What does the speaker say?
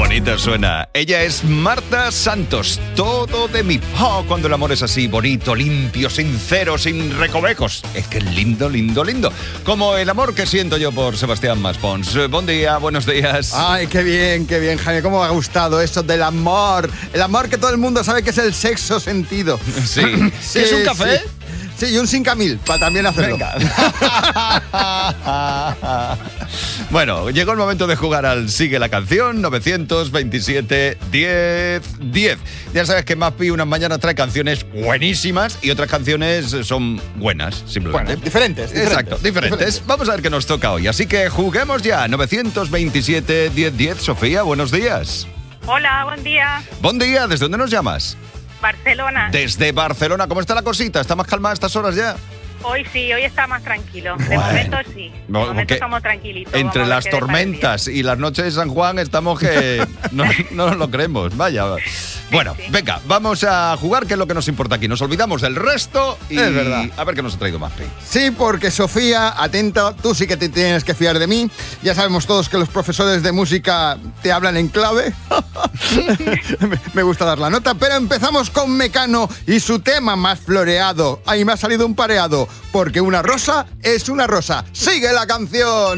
bonito suena. Ella es Marta Santos. Todo de mí. Oh, cuando el amor es así, bonito, limpio, sincero, sin recovecos. Es que es lindo, lindo, lindo. Como el amor que siento yo por Sebastián Maspons. Buen día, buenos días. Ay, qué bien, Jaime. ¿Cómo me ha gustado eso del amor? El amor que todo el mundo sabe que es el sexto sentido. Sí. ¿Es un café? Sí. Sí, y un 5.000 para también hacerlo. Venga. Bueno, llegó el momento de jugar al Sigue la Canción 927 10 10. Ya sabes que Maspi unas mañanas trae canciones buenísimas y otras canciones son buenas, simplemente. Bueno, diferentes. Exacto, diferentes. Vamos a ver qué nos toca hoy. Así que juguemos ya. 927 10 10. Sofía, buenos días. Hola, buen día. Buen día. ¿Desde dónde nos llamas? Barcelona. Desde Barcelona. ¿Cómo está la cosita? ¿Está más calmada a estas horas ya? Hoy sí, hoy está más tranquilo. De momento sí. De momento estamos tranquilitos. Entre las tormentas y las noches de San Juan estamos que no nos lo creemos. Vaya. Bueno, sí. Venga, vamos a jugar, que es lo que nos importa aquí. Nos olvidamos del resto y es verdad. A ver qué nos ha traído Maspi. Sí, porque Sofía, atenta, tú sí que te tienes que fiar de mí. Ya sabemos todos que los profesores de música te hablan en clave. Me gusta dar la nota, pero empezamos con Mecano y su tema más floreado. Ahí me ha salido un pareado, porque una rosa es una rosa. ¡Sigue la canción!